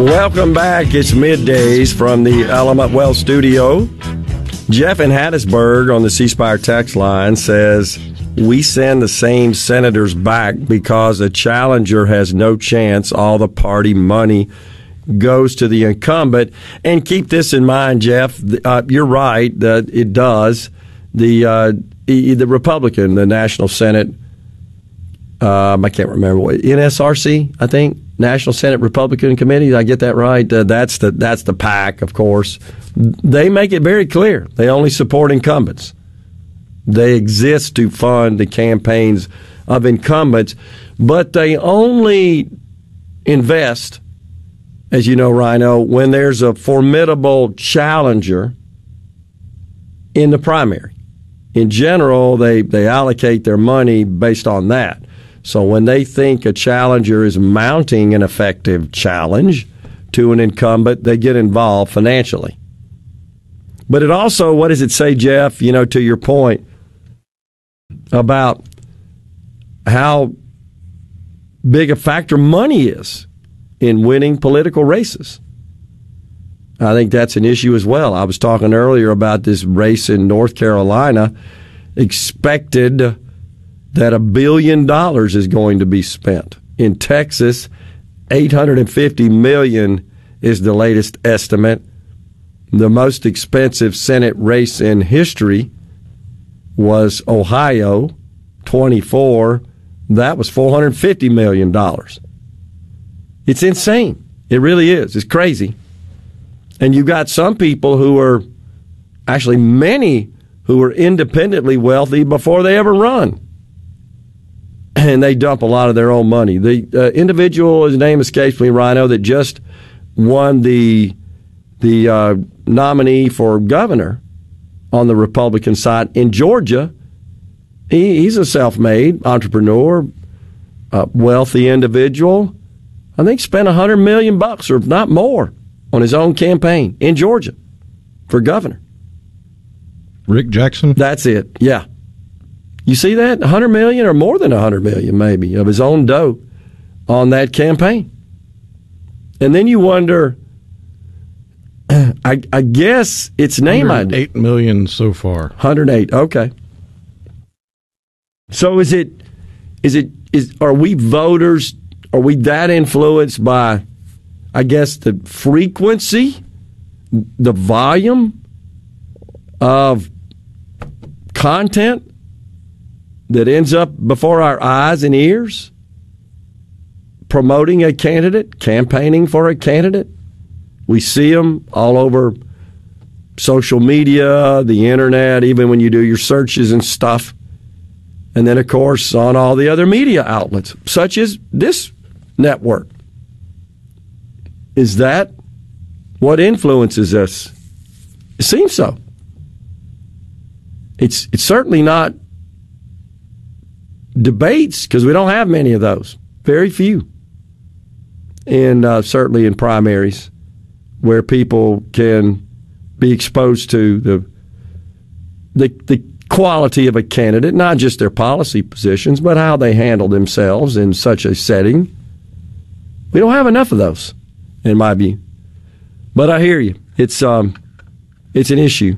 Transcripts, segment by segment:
Welcome back. It's middays from the Element Wealth Studio. Jeff in Hattiesburg on the C Spire text line says, we send the same senators back because a challenger has no chance. All the party money goes to the incumbent. And keep this in mind, Jeff. You're right that it does. The Republican, the National Senate, I can't remember what, NSRC, I think, National Senate Republican Committee. Did I get that right? That's the PAC, of course. They make it very clear they only support incumbents. They exist to fund the campaigns of incumbents, but they only invest, as you know, Rhino, when there's a formidable challenger in the primary. In general, they allocate their money based on that. So when they think a challenger is mounting an effective challenge to an incumbent, they get involved financially. But it also, what does it say, Jeff, to your point about how big a factor money is in winning political races? I think that's an issue as well. I was talking earlier about this race in North Carolina. Expected that $1 billion is going to be spent. In Texas, $850 million is the latest estimate. The most expensive Senate race in history was Ohio, 24. That was $450 million. It's insane. It really is. It's crazy. And you've got some people who are, actually many, who are independently wealthy before they ever run. And they dump a lot of their own money. The individual, his name escapes me, Rhino, that just won the nominee for governor on the Republican side in Georgia. He's a self-made entrepreneur, wealthy individual. I think spent $100 million or if not more on his own campaign in Georgia for governor. Rick Jackson? That's it, yeah. You see that? $100 million or more than $100 million maybe of his own dough on that campaign. And then you wonder, I guess it's name ID. $108 million so far. 108, okay. So are we voters, are we that influenced by, I guess, the frequency, the volume of content that ends up before our eyes and ears, promoting a candidate, campaigning for a candidate? We see them all over social media, the internet, even when you do your searches and stuff. And then, of course, on all the other media outlets, such as this network. Is that what influences us? It seems so. It's certainly not debates, because we don't have many of those. Very few. And certainly in primaries, where people can be exposed to the quality of a candidate, not just their policy positions, but how they handle themselves in such a setting. We don't have enough of those, in my view. But I hear you. It's an issue.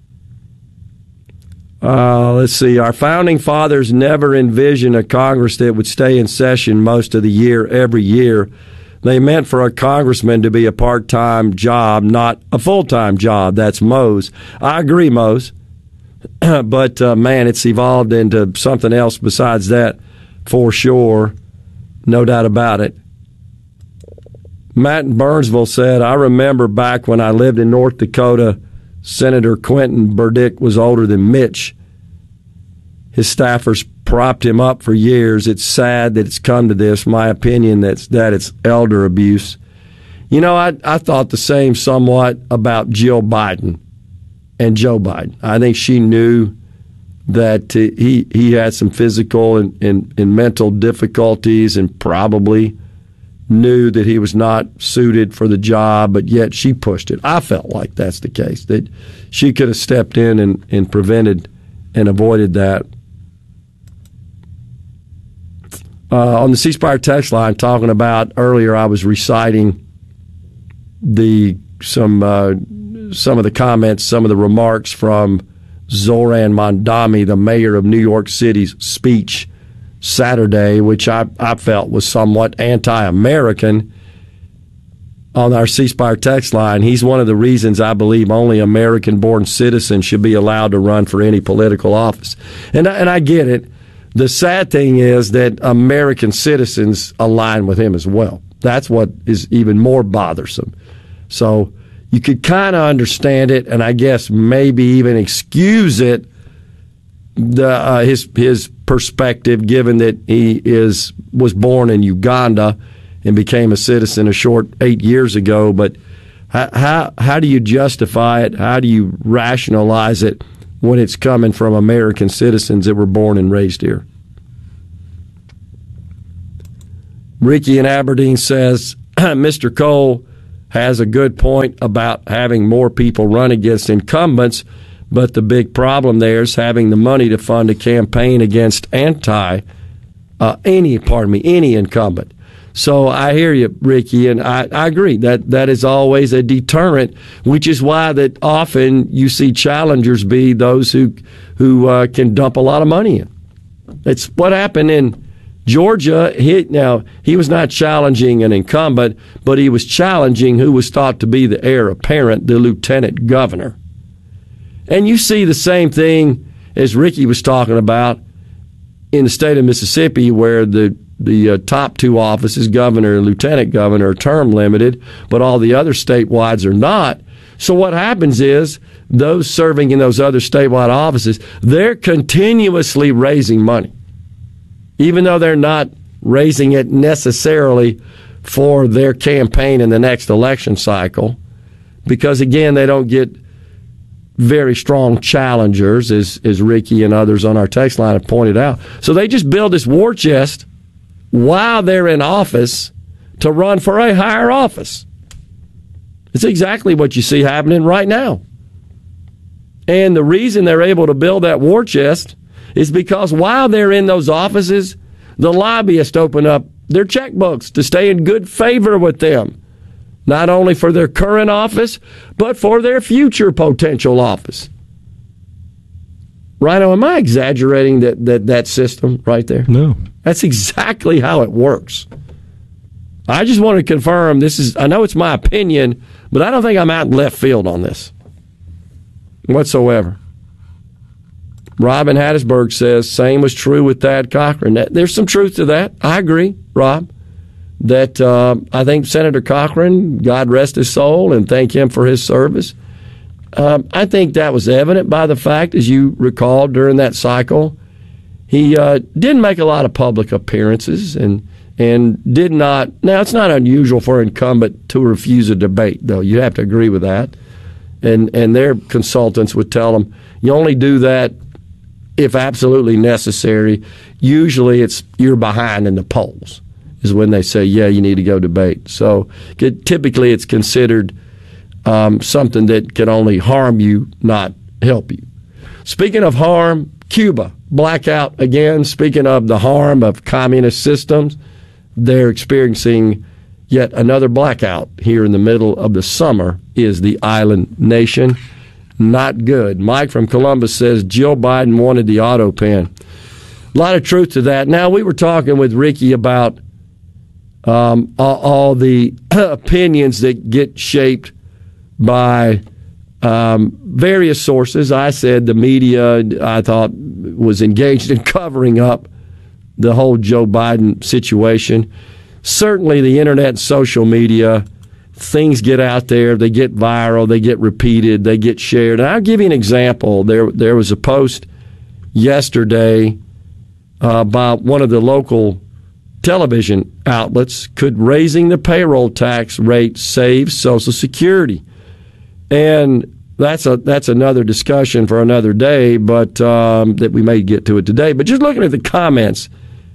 Let's see. Our founding fathers never envisioned a Congress that would stay in session most of the year, every year. They meant for a congressman to be a part-time job, not a full-time job. That's Mose. I agree, Mose. But, man, it's evolved into something else besides that, for sure. No doubt about it. Matt in Burnsville said, I remember back when I lived in North Dakota, Senator Quentin Burdick was older than Mitch. His staffers propped him up for years. It's sad that it's come to this. My opinion that it's elder abuse. You know, I thought the same somewhat about Jill Biden and Joe Biden. I think she knew that he had some physical and mental difficulties, and probably knew that he was not suited for the job, but yet she pushed it. I felt like that's the case, that she could have stepped in and prevented and avoided that. On the C Spire text line, talking about earlier, I was reciting some of the comments, some of the remarks from Zoran Mondami, the mayor of New York City's speech Saturday, which I felt was somewhat anti-American, on our C Spire text line. He's one of the reasons I believe only American-born citizens should be allowed to run for any political office. And I get it. The sad thing is that American citizens align with him as well. That's what is even more bothersome. So you could kind of understand it, and I guess maybe even excuse it, his perspective, given that he was born in Uganda and became a citizen a short 8 years ago. But how do you justify it? How do you rationalize it when it's coming from American citizens that were born and raised here? Ricky in Aberdeen says, Mr. Cole has a good point about having more people run against incumbents, but the big problem there is having the money to fund a campaign against any incumbent. So I hear you, Ricky, and I agree that is always a deterrent, which is why that often you see challengers be those who can dump a lot of money in. It's what happened in Georgia. He was not challenging an incumbent, but he was challenging who was thought to be the heir apparent, the lieutenant governor. And you see the same thing as Ricky was talking about in the state of Mississippi, where the top two offices, governor and lieutenant governor, are term limited, but all the other statewides are not. So what happens is those serving in those other statewide offices, they're continuously raising money, even though they're not raising it necessarily for their campaign in the next election cycle, because, again, they don't get very strong challengers, as Ricky and others on our text line have pointed out. So they just build this war chest while they're in office to run for a higher office. It's exactly what you see happening right now. And the reason they're able to build that war chest is because while they're in those offices, the lobbyists open up their checkbooks to stay in good favor with them, not only for their current office, but for their future potential office. Rhino, am I exaggerating that system right there? No. That's exactly how it works. I just want to confirm I know it's my opinion, but I don't think I'm out in left field on this whatsoever. Rob in Hattiesburg says, same was true with Thad Cochran. There's some truth to that. I agree, Rob, that I think Senator Cochran, God rest his soul, and thank him for his service. I think that was evident by the fact, as you recall, during that cycle, he didn't make a lot of public appearances and did not. Now, it's not unusual for an incumbent to refuse a debate, though. You have to agree with that. And their consultants would tell them, you only do that if absolutely necessary. Usually you're behind in the polls is when they say, yeah, you need to go debate. So typically it's considered something that can only harm you, not help you. Speaking of harm, Cuba, blackout again. Speaking of the harm of communist systems, they're experiencing yet another blackout here in the middle of the summer. Is the island nation. Not good. Mike from Columbus says Jill Biden wanted the auto pen. A lot of truth to that. Now, we were talking with Ricky about all the opinions that get shaped by various sources. I said the media, I thought, was engaged in covering up the whole Joe Biden situation. Certainly the internet and social media, things get out there, they get viral, they get repeated, they get shared. And I'll give you an example. There was a post yesterday by one of the local television outlets. Could raising the payroll tax rate save Social Security? And that's another discussion for another day, but that we may get to it today. But just looking at the comments,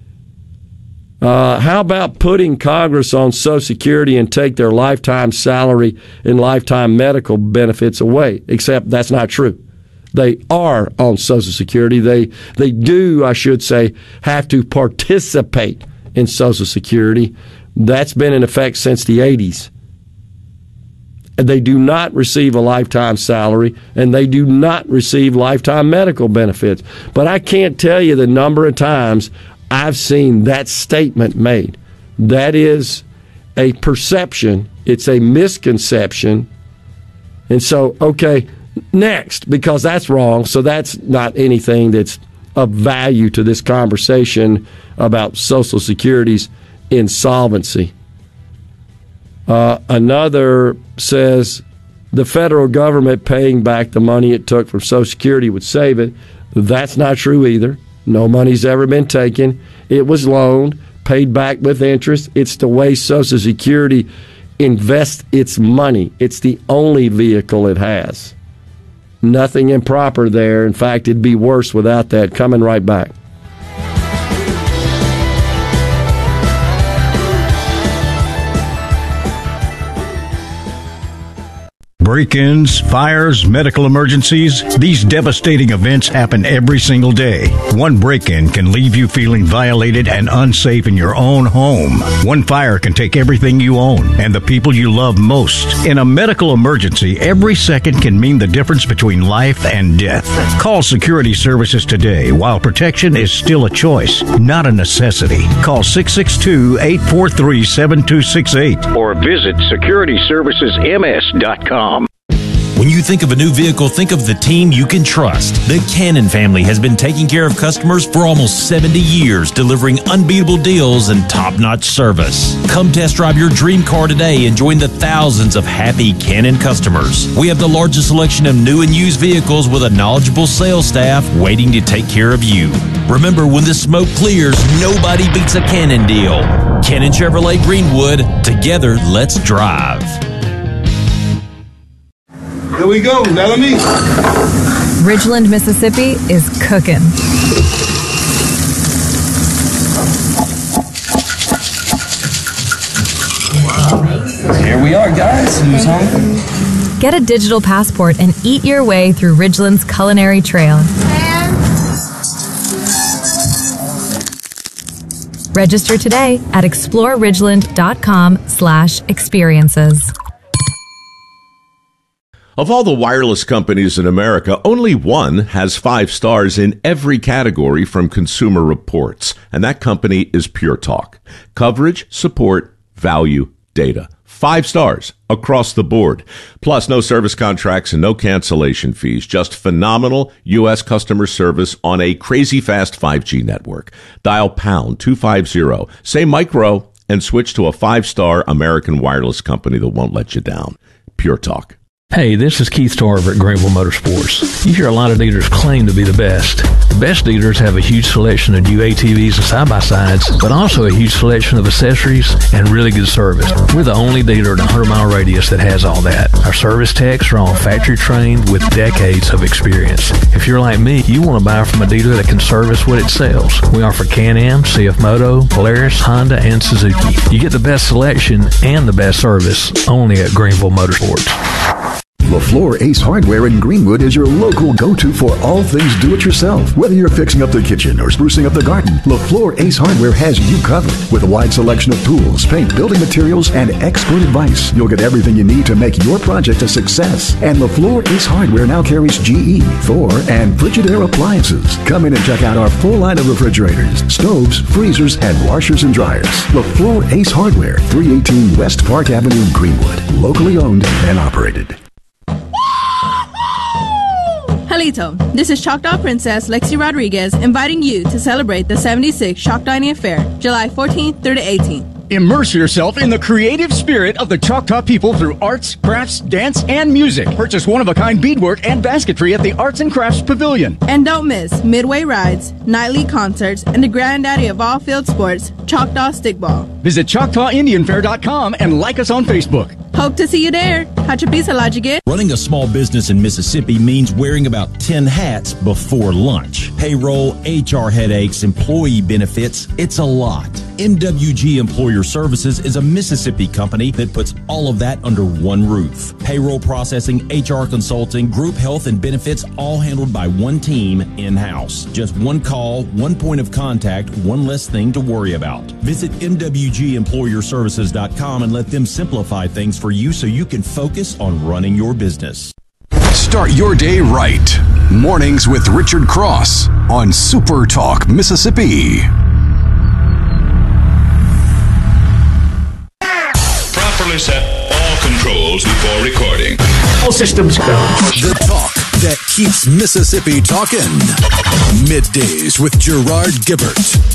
how about putting Congress on Social Security and take their lifetime salary and lifetime medical benefits away? Except that's not true. They are on Social Security. They do, I should say, have to participate in Social Security. That's been in effect since the 80s. They do not receive a lifetime salary, and they do not receive lifetime medical benefits. But I can't tell you the number of times I've seen that statement made. That is a perception. It's a misconception. And so, okay, next, because that's wrong, so that's not anything that's of value to this conversation about Social Security's insolvency. Another says the federal government paying back the money it took from Social Security would save it. That's not true either. No money's ever been taken. It was loaned, paid back with interest. It's the way Social Security invests its money. It's the only vehicle it has. Nothing improper there. In fact, it'd be worse without that. Coming right back. Break-ins, fires, medical emergencies, these devastating events happen every single day. One break-in can leave you feeling violated and unsafe in your own home. One fire can take everything you own and the people you love most. In a medical emergency, every second can mean the difference between life and death. Call Security Services today while protection is still a choice, not a necessity. Call 662-843-7268 or visit securityservicesms.com. When you think of a new vehicle, think of the team you can trust. The Cannon family has been taking care of customers for almost 70 years, delivering unbeatable deals and top-notch service. Come test drive your dream car today and join the thousands of happy Cannon customers. We have the largest selection of new and used vehicles with a knowledgeable sales staff waiting to take care of you. Remember, when the smoke clears, nobody beats a Cannon deal. Cannon Chevrolet Greenwood. Together, let's drive. Here we go, Melanie. Ridgeland, Mississippi is cooking. Here we are, guys. Who's hungry? Get a digital passport and eat your way through Ridgeland's culinary trail. Register today at exploreridgeland.com/experiences. Of all the wireless companies in America, only one has 5 stars in every category from Consumer Reports, and that company is Pure Talk. Coverage, support, value, data. 5 stars across the board. Plus, no service contracts and no cancellation fees. Just phenomenal U.S. customer service on a crazy fast 5G network. Dial pound 250, say micro, and switch to a 5-star American wireless company that won't let you down. Pure Talk. Hey, this is Keith Tarver at Greenville Motorsports. You hear a lot of dealers claim to be the best. The best dealers have a huge selection of new ATVs and side-by-sides, but also a huge selection of accessories and really good service. We're the only dealer in a 100-mile radius that has all that. Our service techs are all factory trained with decades of experience. If you're like me, you want to buy from a dealer that can service what it sells. We offer Can-Am, CF Moto, Polaris, Honda, and Suzuki. You get the best selection and the best service only at Greenville Motorsports. LaFleur Ace Hardware in Greenwood is your local go-to for all things do-it-yourself. Whether you're fixing up the kitchen or sprucing up the garden, LaFleur Ace Hardware has you covered. With a wide selection of tools, paint, building materials, and expert advice, you'll get everything you need to make your project a success. And LaFleur Ace Hardware now carries GE, Thor, and Frigidaire appliances. Come in and check out our full line of refrigerators, stoves, freezers, and washers and dryers. LaFleur Ace Hardware, 318 West Park Avenue, Greenwood. Locally owned and operated. Halito, this is Choctaw Princess Lexi Rodriguez inviting you to celebrate the 76th Choctaw Indian Fair, July 14th through the 18th. Immerse yourself in the creative spirit of the Choctaw people through arts, crafts, dance, and music. Purchase one-of-a-kind beadwork and basketry at the Arts and Crafts Pavilion. And don't miss Midway Rides, nightly concerts, and the granddaddy of all field sports, Choctaw Stickball. Visit ChoctawIndianFair.com and like us on Facebook. Hope to see you there. Hachapisa Lajigit. Running a small business in Mississippi means wearing about 10 hats before lunch. Payroll, HR headaches, employee benefits, it's a lot. MWG Employer Services is a Mississippi company that puts all of that under one roof. Payroll processing, HR consulting, group health, and benefits all handled by one team in-house. Just one call, one point of contact, one less thing to worry about. Visit MWGEmployerServices.com and let them simplify things for you so you can focus on running your business. Start your day right. Mornings with Richard Cross on Super Talk Mississippi. Properly set all controls before recording. All systems go. The talk that keeps Mississippi talking. Middays with Gerard Gibbert.